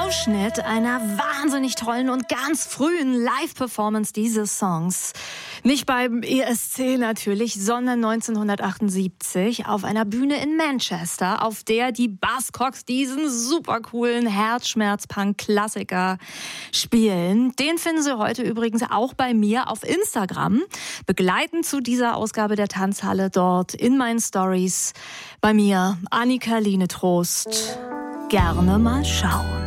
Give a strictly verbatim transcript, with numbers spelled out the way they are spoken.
Ausschnitt einer wahnsinnig tollen und ganz frühen Live-Performance dieses Songs. Nicht beim E S C natürlich, sondern neunzehnhundertachtundsiebzig auf einer Bühne in Manchester, auf der die Buzzcocks diesen super coolen Herzschmerz-Punk-Klassiker spielen. Den finden Sie heute übrigens auch bei mir auf Instagram. Begleitend zu dieser Ausgabe der Tanzhalle dort in meinen Stories bei mir Annika Lienetrost. Gerne mal schauen.